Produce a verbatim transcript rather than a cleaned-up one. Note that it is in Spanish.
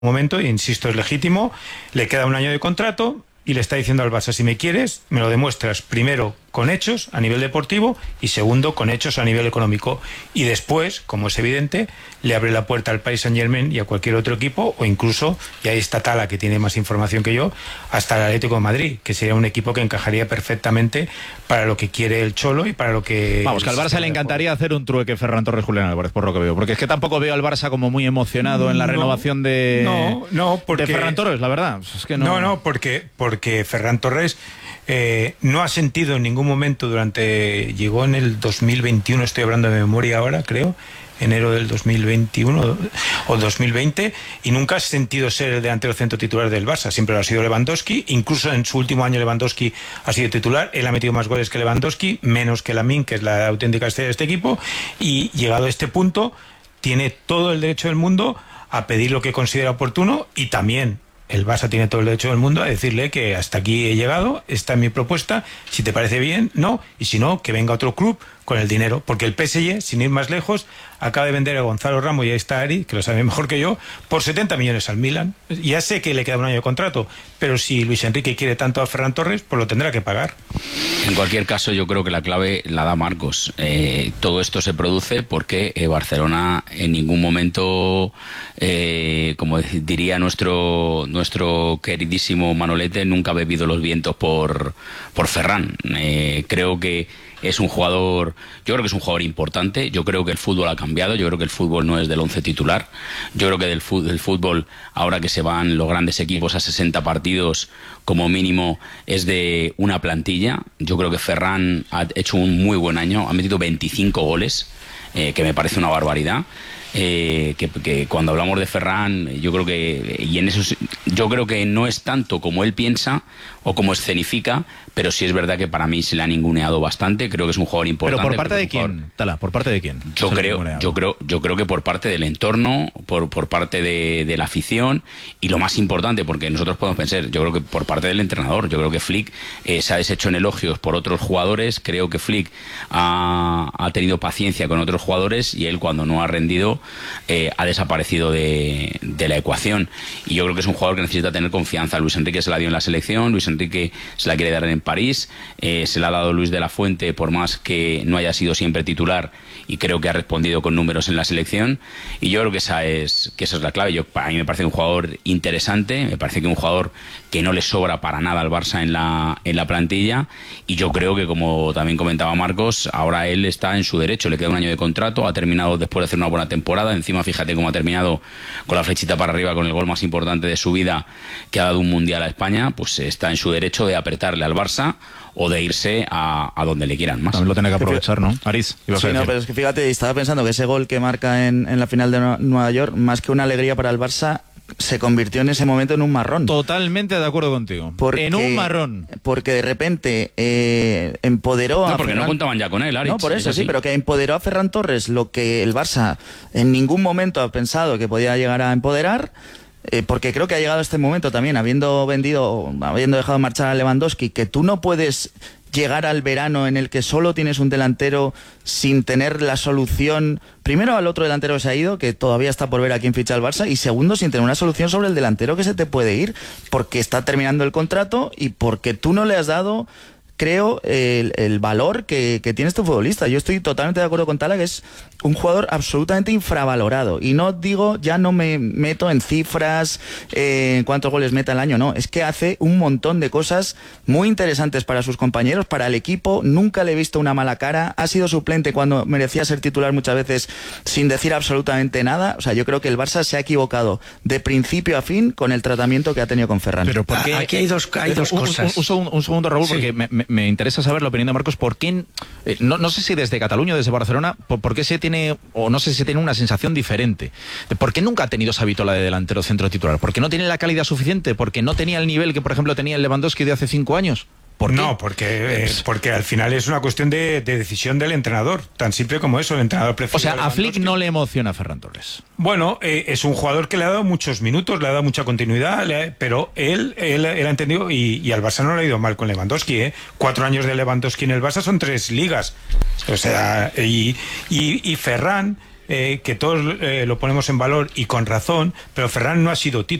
momento, e insisto, es legítimo, le queda un año de contrato y le está diciendo al Barça: si me quieres, me lo demuestras primero con hechos a nivel deportivo y segundo con hechos a nivel económico, y después, como es evidente, le abre la puerta al Paris Saint-Germain y a cualquier otro equipo, o incluso, y ahí está Tala, que tiene más información que yo, hasta el Atlético de Madrid, que sería un equipo que encajaría perfectamente para lo que quiere el Cholo y para lo que... Vamos, que al Barça le encantaría hacer un trueque Ferran Torres, Julián Álvarez, por lo que veo, porque es que tampoco veo al Barça como muy emocionado en la no, renovación de, no, no, porque, de Ferran Torres, la verdad. Es que no... no, no, porque, porque Ferran Torres eh, no ha sentido en ningún momento durante... Llegó en el dos mil veintiuno, estoy hablando de memoria ahora, creo, enero del dos mil veintiuno o dos mil veinte, y nunca ha sentido ser el delantero centro titular del Barça. Siempre lo ha sido Lewandowski. Incluso en su último año Lewandowski ha sido titular. Él ha metido más goles que Lewandowski, menos que Lamine, que es la auténtica estrella de este equipo, y llegado a este punto tiene todo el derecho del mundo a pedir lo que considera oportuno, y también el Barça tiene todo el derecho del mundo a decirle que hasta aquí he llegado, esta es mi propuesta, si te parece bien, no, y si no, que venga otro club con el dinero, porque el P S G, sin ir más lejos, acaba de vender a Gonzalo Ramos, y ahí está Ari, que lo sabe mejor que yo, por setenta millones al Milan. Ya sé que le queda un año de contrato, pero si Luis Enrique quiere tanto a Ferran Torres, pues lo tendrá que pagar. En cualquier caso, yo creo que la clave la da Marcos. Eh, todo esto se produce porque eh, Barcelona en ningún momento, eh, como diría nuestro nuestro queridísimo Manolete, nunca ha bebido los vientos por, por Ferran. Eh, creo que es un jugador, yo creo que es un jugador importante. Yo creo que el fútbol ha cambiado. Yo creo que el fútbol no es del once titular. Yo creo que del fútbol, del fútbol, ahora que se van los grandes equipos a sesenta partidos como mínimo, es de una plantilla. Yo creo que Ferran ha hecho un muy buen año, ha metido veinticinco goles, eh, que me parece una barbaridad. Eh, que, que cuando hablamos de Ferran, yo creo que y en eso yo creo que no es tanto como él piensa o como escenifica, pero sí es verdad que para mí se le ha ninguneado bastante. Creo que es un jugador importante. ¿Pero por parte de jugador... quién, Tala? ¿Por parte de quién? Yo creo, yo creo, yo creo que por parte del entorno, por, por parte de, de la afición, y lo más importante, porque nosotros podemos pensar, yo creo que por parte del entrenador. Yo creo que Flick eh, se ha deshecho en elogios por otros jugadores. Creo que Flick ha, ha tenido paciencia con otros jugadores, y él, cuando no ha rendido, eh, ha desaparecido de, de la ecuación. Y yo creo que es un jugador que necesita tener confianza. Luis Enrique se la dio en la selección, Luis Enrique se la quiere dar en París, eh, se la ha dado Luis de la Fuente, por más que no haya sido siempre titular, y creo que ha respondido con números en la selección. Y yo creo que esa es que esa es la clave. Yo, para mí me parece un jugador interesante, me parece que un jugador que no le sobra para nada al Barça en la, en la plantilla, y yo creo que, como también comentaba Marcos, ahora él está en su derecho. Le queda un año de contrato, ha terminado después de hacer una buena temporada. Encima, fíjate cómo ha terminado, con la flechita para arriba, con el gol más importante de su vida, que ha dado un mundial a España. Pues está en su derecho de apretarle al Barça o de irse a, a donde le quieran más. También lo tiene que aprovechar, ¿no? Aris, ibas sí, a decir. No, pero es que fíjate, estaba pensando que ese gol que marca en, en la final de Nueva York, más que una alegría para el Barça, se convirtió en ese momento en un marrón. Totalmente de acuerdo contigo. Porque, en un marrón. Porque de repente eh, empoderó no, a porque Ferran... no contaban ya con él, Aritz. No, por eso sí, pero que empoderó a Ferran Torres, lo que el Barça en ningún momento ha pensado que podía llegar a empoderar. Eh, porque creo que ha llegado este momento también, habiendo vendido, habiendo dejado marchar a Lewandowski, que tú no puedes llegar al verano en el que solo tienes un delantero sin tener la solución, primero al otro delantero que se ha ido, que todavía está por ver a quién ficha el Barça, y segundo, sin tener una solución sobre el delantero que se te puede ir, porque está terminando el contrato y porque tú no le has dado, creo, el, el valor que, que tiene este futbolista. Yo estoy totalmente de acuerdo con Tala, que es un jugador absolutamente infravalorado. Y no digo, ya no me meto en cifras, eh, en cuántos goles meta al año, no. Es que hace un montón de cosas muy interesantes para sus compañeros, para el equipo. Nunca le he visto una mala cara. Ha sido suplente cuando merecía ser titular muchas veces sin decir absolutamente nada. O sea, yo creo que el Barça se ha equivocado de principio a fin con el tratamiento que ha tenido con Ferran. Pero porque aquí hay dos, hay dos un, cosas. Un, un, un, un segundo, Raúl, sí. porque me, me, me interesa saber la opinión de Marcos. ¿Por qué, eh, no, no sé si desde Cataluña o desde Barcelona, por, por qué se tiene, o no sé si se tiene una sensación diferente? ¿Por qué nunca ha tenido esa vitola de delantero centro titular? ¿Porque no tiene la calidad suficiente? ¿Porque no tenía el nivel que, por ejemplo, tenía el Lewandowski de hace cinco años? ¿Por no, porque, eh, porque al final es una cuestión de, de decisión del entrenador, tan simple como eso. El entrenador prefiere. O sea, a Flick no le emociona a Ferran Torres. Bueno, eh, es un jugador que le ha dado muchos minutos, le ha dado mucha continuidad, le ha, pero él, él, él ha entendido, y, y al Barça no le ha ido mal con Lewandowski, ¿eh? Cuatro años de Lewandowski en el Barça son tres ligas. O sea, y, y, y Ferran. eh, que todos eh, lo ponemos en valor y con razón, pero Ferran no ha sido titular.